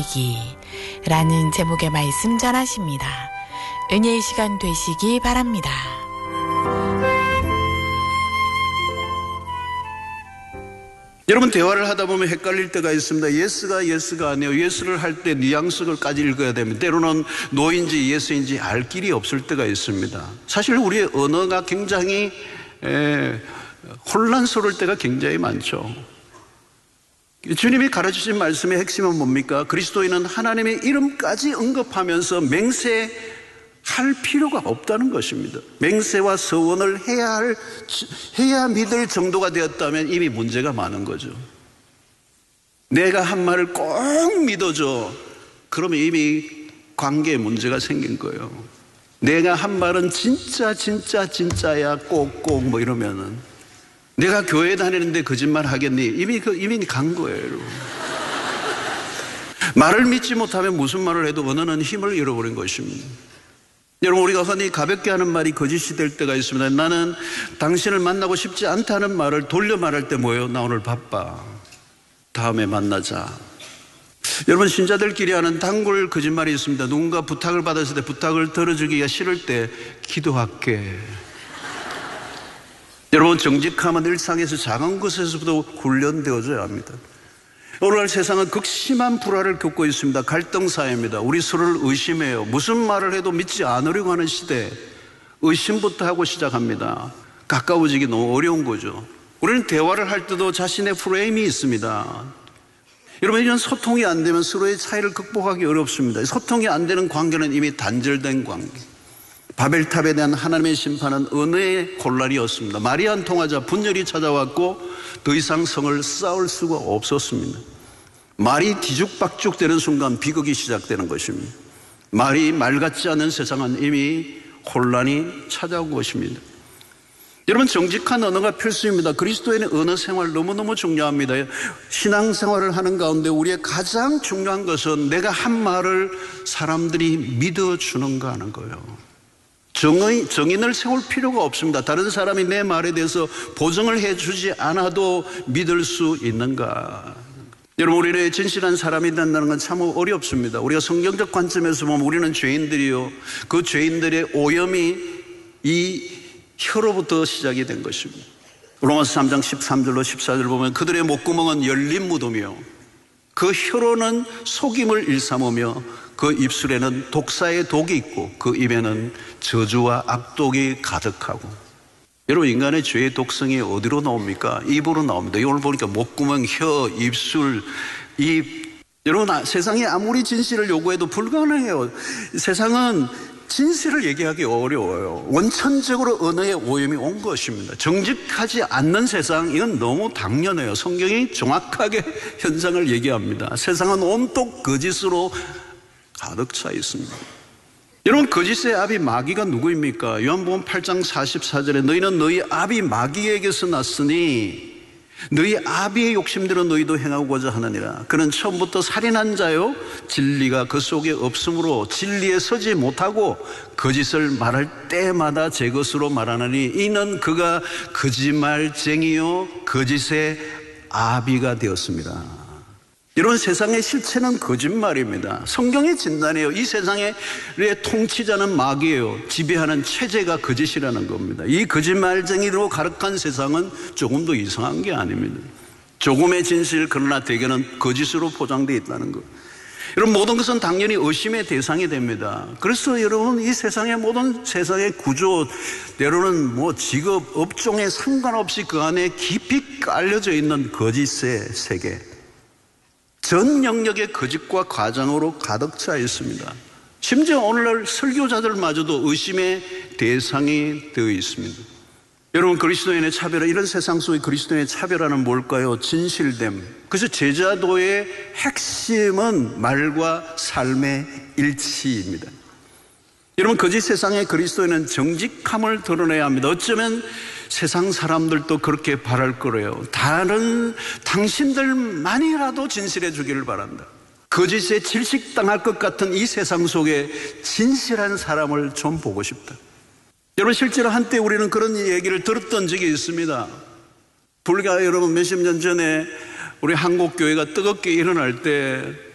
되기 라는 제목의 말씀 전하십니다. 은혜의 시간 되시기 바랍니다. 여러분, 대화를 하다 보면 헷갈릴 때가 있습니다. 예스가 아니에요. 예스를 할 때 뉘앙스까지 읽어야 됩니다. 때로는 노인지 예스인지 알 길이 없을 때가 있습니다. 사실 우리의 언어가 굉장히 혼란스러울 때가 굉장히 많죠. 주님이 가르치신 말씀의 핵심은 뭡니까? 그리스도인은 하나님의 이름까지 언급하면서 맹세할 필요가 없다는 것입니다. 맹세와 서원을 해야 믿을 정도가 되었다면 이미 문제가 많은 거죠. 내가 한 말을 꼭 믿어줘. 그러면 이미 관계에 문제가 생긴 거예요. 내가 한 말은 진짜야 꼭꼭 뭐 이러면은 내가 교회 다니는데 거짓말 하겠니? 이미 간 거예요, 여러분. 말을 믿지 못하면 무슨 말을 해도 언어는 힘을 잃어버린 것입니다. 여러분, 우리가 흔히 가볍게 하는 말이 거짓이 될 때가 있습니다. 나는 당신을 만나고 싶지 않다는 말을 돌려 말할 때 뭐예요? 나 오늘 바빠. 다음에 만나자. 여러분, 신자들끼리 하는 단골 거짓말이 있습니다. 누군가 부탁을 받았을 때 부탁을 들어주기가 싫을 때 기도할게. 여러분, 정직함은 일상에서 작은 것에서부터 훈련되어져야 합니다. 오늘날 세상은 극심한 불화를 겪고 있습니다. 갈등 사회입니다. 우리 서로를 의심해요. 무슨 말을 해도 믿지 않으려고 하는 시대. 의심부터 하고 시작합니다. 가까워지기 너무 어려운 거죠. 우리는 대화를 할 때도 자신의 프레임이 있습니다. 여러분, 이런 소통이 안 되면 서로의 차이를 극복하기 어렵습니다. 소통이 안 되는 관계는 이미 단절된 관계. 바벨탑에 대한 하나님의 심판은 언어의 곤란이었습니다. 말이 안 통하자 분열이 찾아왔고 더 이상 성을 쌓을 수가 없었습니다. 말이 뒤죽박죽 되는 순간 비극이 시작되는 것입니다. 말이 말 같지 않은 세상은 이미 혼란이 찾아온 것입니다. 여러분, 정직한 언어가 필수입니다. 그리스도인의 언어 생활 너무너무 중요합니다. 신앙생활을 하는 가운데 우리의 가장 중요한 것은 내가 한 말을 사람들이 믿어주는가 하는 거예요. 정인을 세울 필요가 없습니다. 다른 사람이 내 말에 대해서 보증을 해주지 않아도 믿을 수 있는가. 여러분, 우리는 진실한 사람이 된다는 건 참 어렵습니다. 우리가 성경적 관점에서 보면 우리는 죄인들이요, 그 죄인들의 오염이 이 혀로부터 시작이 된 것입니다. 로마서 3장 13절로 14절 보면 그들의 목구멍은 열린 무덤이요, 그 혀로는 속임을 일삼으며 그 입술에는 독사의 독이 있고 그 입에는 저주와 악독이 가득하고. 여러분, 인간의 죄의 독성이 어디로 나옵니까? 입으로 나옵니다. 이걸 보니까 목구멍, 혀, 입술, 입. 여러분, 세상에 아무리 진실을 요구해도 불가능해요. 세상은 진실을 얘기하기 어려워요. 원천적으로 언어의 오염이 온 것입니다. 정직하지 않는 세상, 이건 너무 당연해요. 성경이 정확하게 현상을 얘기합니다. 세상은 온통 거짓으로 가득 차 있습니다. 여러분, 거짓의 아비 마귀가 누구입니까? 요한복음 8장 44절에 너희는 너희 아비 마귀에게서 났으니 너희 아비의 욕심대로 너희도 행하고자 하느니라. 그는 처음부터 살인한 자요, 진리가 그 속에 없으므로 진리에 서지 못하고 거짓을 말할 때마다 제 것으로 말하느니 이는 그가 거짓말쟁이요 거짓의 아비가 되었습니다. 여러분, 세상의 실체는 거짓말입니다. 성경의 진단이에요. 이 세상의 통치자는 마귀예요. 지배하는 체제가 거짓이라는 겁니다. 이 거짓말쟁이로 가득한 세상은 조금도 이상한 게 아닙니다. 조금의 진실, 그러나 대개는 거짓으로 포장되어 있다는 것. 여러분, 모든 것은 당연히 의심의 대상이 됩니다. 그래서 여러분, 이 세상의 모든 세상의 구조, 때로는 직업, 업종에 상관없이 그 안에 깊이 깔려져 있는 거짓의 세계, 전 영역의 거짓과 과장으로 가득 차 있습니다. 심지어 오늘날 설교자들마저도 의심의 대상이 되어 있습니다. 여러분, 그리스도인의 차별화, 이런 세상 속의 그리스도인의 차별화는 뭘까요? 진실됨. 그래서 제자도의 핵심은 말과 삶의 일치입니다. 여러분, 거짓 세상의 그리스도인은 정직함을 드러내야 합니다. 어쩌면 세상 사람들도 그렇게 바랄 거래요. 당신들만이라도 진실해 주기를 바란다. 거짓에 질식당할 것 같은 이 세상 속에 진실한 사람을 좀 보고 싶다. 여러분, 실제로 한때 우리는 그런 얘기를 들었던 적이 있습니다. 불과 여러분 몇십 년 전에 우리 한국 교회가 뜨겁게 일어날 때